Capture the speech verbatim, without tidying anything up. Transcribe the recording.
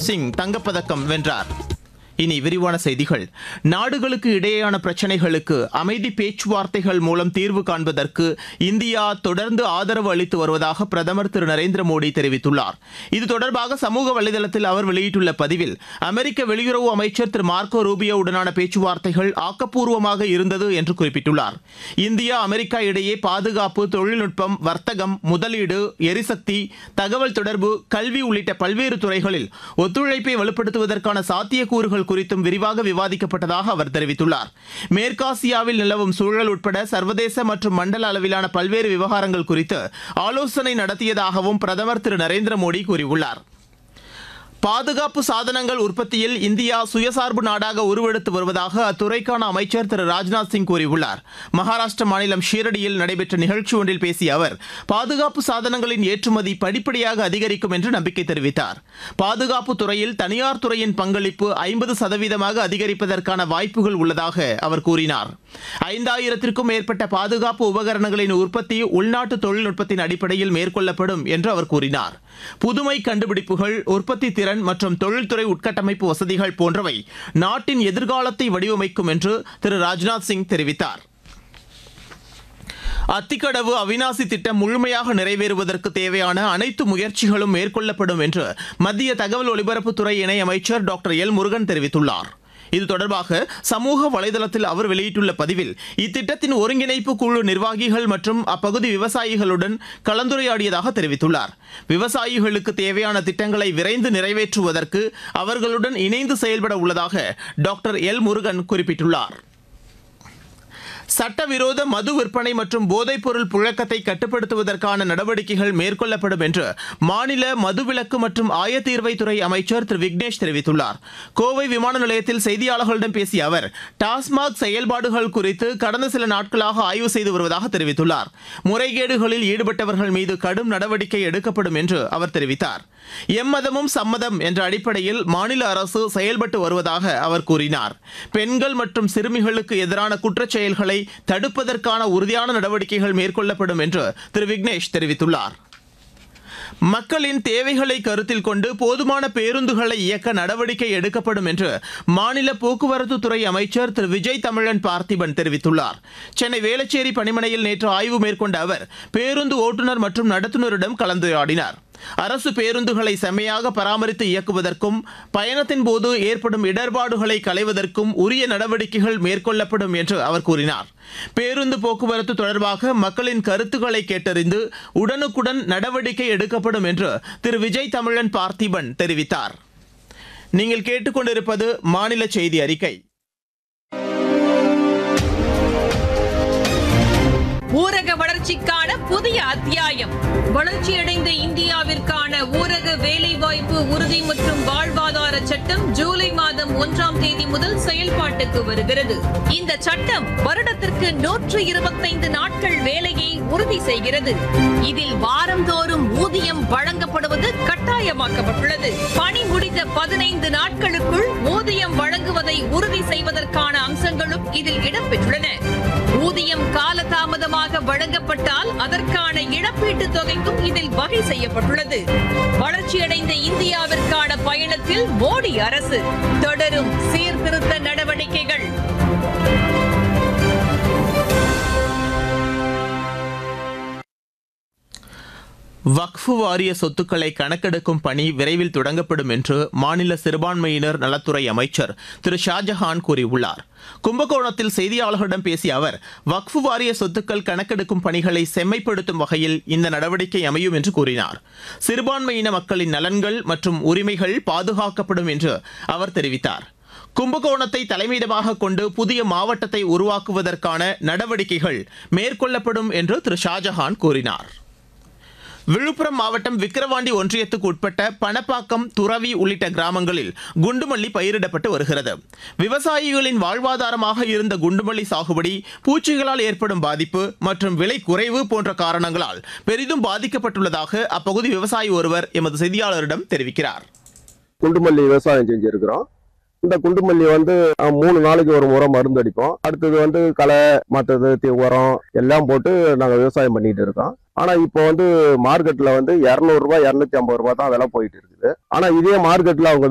சிங் தங்கப்பதக்கம் வென்றார். இனி விரிவான செய்திகள். நாடுகளுக்கு இடையேயான பிரச்சினைகளுக்கு அமைதி பேச்சுவார்த்தைகள் மூலம் தீர்வு காண்பதற்கு இந்தியா தொடர்ந்து ஆதரவு அளித்து வருவதாக பிரதமர் திரு நரேந்திர மோடி தெரிவித்துள்ளார். இது தொடர்பாக சமூக வலைதளத்தில் அவர் வெளியிட்டுள்ள பதிவில், அமெரிக்க வெளியுறவு அமைச்சர் திரு மார்க்கோ ரூபியோவுடனான பேச்சுவார்த்தைகள் ஆக்கப்பூர்வமாக இருந்தது என்று குறிப்பிட்டுள்ளார். இந்தியா அமெரிக்கா இடையே பாதுகாப்பு, தொழில்நுட்பம், வர்த்தகம், முதலீடு, எரிசக்தி, தகவல் தொடர்பு, கல்வி உள்ளிட்ட பல்வேறு துறைகளில் ஒத்துழைப்பை வலுப்படுத்துவதற்கான சாத்தியக்கூறுகள் குறித்தும் விரிவாக விவாதிக்கப்பட்டதாக அவர் தெரிவித்துள்ளார். மேற்காசியாவில் நிலவும் சூழல் உட்பட சர்வதேச மற்றும் மண்டல அளவிலான பல்வேறு விவகாரங்கள் குறித்து ஆலோசனை நடத்தியதாகவும் பிரதமர் திரு நரேந்திர மோடி கூறியுள்ளார். பாதுகாப்பு சாதனங்கள் உற்பத்தியில் இந்தியா சுயசார்பு நாடாக உருவெடுத்து வருவதாக அத்துறைக்கான அமைச்சர் திரு ராஜ்நாத் சிங் கூறியுள்ளார். மகாராஷ்டிர மாநிலம் ஷீரடியில் நடைபெற்ற நிகழ்ச்சி ஒன்றில் பேசிய அவர், பாதுகாப்பு சாதனங்களின் ஏற்றுமதி படிப்படியாக அதிகரிக்கும் என்று நம்பிக்கை தெரிவித்தார். பாதுகாப்பு துறையில் தனியார் துறையின் பங்களிப்பு ஐம்பது சதவீதமாக அதிகரிப்பதற்கான வாய்ப்புகள் உள்ளதாக அவர் கூறினார். ஐந்தாயிரத்திற்கும் மேற்பட்ட பாதுகாப்பு உபகரணங்களின் உற்பத்தி உள்நாட்டு தொழில்நுட்பத்தின் அடிப்படையில் மேற்கொள்ளப்படும் என்று அவர் கூறினார். புதுமை கண்டுபிடிப்புகள், உற்பத்தி திறன் மற்றும் தொழில்துறை உட்கட்டமைப்பு வசதிகள் போன்றவை நாட்டின் எதிர்காலத்தை வடிவமைக்கும் என்று திரு ராஜ்நாத் சிங் தெரிவித்தார். அத்திக்கடவு அவினாசி திட்டம் முழுமையாக நிறைவேறுவதற்கு தேவையான அனைத்து முயற்சிகளும் மேற்கொள்ளப்படும் என்று மத்திய தகவல் ஒலிபரப்புத்துறை இணை அமைச்சர் டாக்டர் எல் முருகன் தெரிவித்துள்ளார். இது தொடர்பாக சமூக வலைதளத்தில் அவர் வெளியிட்டுள்ள பதிவில், இத்திட்டத்தின் ஒருங்கிணைப்பு குழு நிர்வாகிகள் மற்றும் அப்பகுதி விவசாயிகளுடன் கலந்துரையாடியதாக தெரிவித்துள்ளார். விவசாயிகளுக்கு தேவையான திட்டங்களை விரைந்து நிறைவேற்றுவதற்கு அவர்களுடன் இணைந்து செயல்பட உள்ளதாக டாக்டர் எல் முருகன் குறிப்பிட்டுள்ளார். சட்டவிரோத மது விற்பனை மற்றும் போதைப்பொருள் புழக்கத்தை கட்டுப்படுத்துவதற்கான நடவடிக்கைகள் மேற்கொள்ளப்படும் என்று மாநில மதுவிலக்கு மற்றும் ஆயத்தீர்வைத்துறை அமைச்சர் திரு விக்னேஷ் தெரிவித்துள்ளார். கோவை விமான நிலையத்தில் செய்தியாளர்களிடம் பேசிய அவர், டாஸ்மாக் செயல்பாடுகள் குறித்து கடந்த சில நாட்களாக ஆய்வு செய்து வருவதாக தெரிவித்துள்ளார். முறைகேடுகளில் ஈடுபட்டவர்கள் மீது கடும் நடவடிக்கை எடுக்கப்படும் என்று அவர் தெரிவித்தார். எம்மதமும் சம்மதம் என்ற அடிப்படையில் மாநில அரசு செயல்பட்டு வருவதாக அவர் கூறினார். பெண்கள் மற்றும் சிறுமிகளுக்கு எதிரான குற்றச் செயல்களை தடுப்பதற்கான உறுதியான நடவடிக்கைகள் மேற்கொள்ளப்படும் என்று திரு விக்னேஷ் தெரிவித்துள்ளார். மக்களின் தேவைகளை கருத்தில் கொண்டு போதுமான பேருந்துகளை இயக்க நடவடிக்கை எடுக்கப்படும் என்று மாநில போக்குவரத்து துறை அமைச்சர் திரு விஜய் தமிழன் பார்த்திபன் தெரிவித்துள்ளார். சென்னை வேளச்சேரி பணிமனையில் நேற்று ஆய்வு மேற்கொண்ட அவர் பேருந்து ஓட்டுநர் மற்றும் நடத்துனரிடம் கலந்துரையாடினார். அரசு பேருந்துகளை செம்மையாக பராமரித்து இயக்குவதற்கும் பயணத்தின் போது ஏற்படும் இடர்பாடுகளை களைவதற்கும் உரிய நடவடிக்கைகள் மேற்கொள்ளப்படும் என்று அவர் கூறினார். பேருந்து போக்குவரத்து தொடர்பாக மக்களின் கருத்துக்களை கேட்டறிந்து உடனுக்குடன் நடவடிக்கை எடுக்கப்படும் என்று திரு விஜய் தமிழன் பார்த்திபன் தெரிவித்தார். நீங்கள் கேட்டுக்கொண்டிருப்பது மாநில செய்தி அறிக்கை. ஊரக வளர்ச்சிக்கான புதிய அத்தியாயம். வளர்ச்சியடைந்த இந்தியாவிற்கான ஊரக வேலைவாய்ப்பு உறுதி மற்றும் வாழ்வாதார சட்டம் ஜூலை மாதம் ஒன்றாம் தேதி முதல் செயல்பாட்டுக்கு வருகிறது. இந்த சட்டம் வருடத்திற்கு நூற்று இருபத்தைந்து நாட்கள் வேலையை உறுதி செய்கிறது. இதில் வாரந்தோறும் ஊதியம் வழங்கப்படுவது கட்டாயமாக்கப்பட்டுள்ளது. பணி முடிந்த பதினைந்து நாட்களுக்குள் ஊதியம் வழங்குவதை உறுதி செய்வதற்கான அம்சங்களும் இதில் இடம்பெற்றுள்ளன. ஊதியம் காலதாமதமாக வழங்கப்பட்டால் அதற்கான இழப்பீட்டுத் தொகைக்கும் இதில் வகை செய்யப்பட்டுள்ளது. வளர்ச்சியடைந்த இந்தியாவிற்கான பயணத்தில் மோடி அரசு தொடரும் சீர்திருத்த நடவடிக்கைகள். வக்ஃபு வாரிய சொத்துக்களை கணக்கெடுக்கும் பணி விரைவில் தொடங்கப்படும் என்று மாநில சிறுபான்மையினர் நலத்துறை அமைச்சர் திரு ஷாஜஹான் கூறியுள்ளார். கும்பகோணத்தில் செய்தியாளர்களிடம் பேசிய அவர், வக்ஃபு வாரிய சொத்துக்கள் கணக்கெடுக்கும் பணிகளை செம்மைப்படுத்தும் வகையில் இந்த நடவடிக்கை அமையும் என்று கூறினார். சிறுபான்மையின மக்களின் நலன்கள் மற்றும் உரிமைகள் பாதுகாக்கப்படும் என்று அவர் தெரிவித்தார். கும்பகோணத்தை தலைமையிடமாக கொண்டு புதிய மாவட்டத்தை உருவாக்குவதற்கான நடவடிக்கைகள் மேற்கொள்ளப்படும் என்று திரு ஷாஜஹான் கூறினார். விழுப்புரம் மாவட்டம் விக்கிரவாண்டி ஒன்றியத்துக்கு உட்பட்ட பணப்பாக்கம், துறவி உள்ளிட்ட கிராமங்களில் குண்டுமல்லி பயிரிடப்பட்டு வருகிறது. விவசாயிகளின் வாழ்வாதாரமாக இருந்த குண்டுமல்லி சாகுபடி பூச்சிகளால் ஏற்படும் பாதிப்பு மற்றும் விலை குறைவு போன்ற காரணங்களால் பெரிதும் பாதிக்கப்பட்டுள்ளதாக அப்பகுதி விவசாயி ஒருவர் எமது செய்தியாளரிடம் தெரிவிக்கிறார். குண்டுமல்லி விவசாயம் செஞ்சிருக்கிறோம். இந்த குண்டுமல்லி வந்து மூணு நாளைக்கு ஒரு முறை மருந்து அடிப்போம். அடுத்தது வந்து களை, மற்றது உரம் எல்லாம் போட்டு நாங்கள் விவசாயம் பண்ணிட்டு இருக்கோம். ஆனா இப்போ வந்து மார்க்கெட்ல வந்து இருநூறு ரூபாய் இருநூத்தி ஐம்பது ரூபாய் தான் விலை போயிட்டு இருக்குது. ஆனா இதே மார்க்கெட்ல அவங்க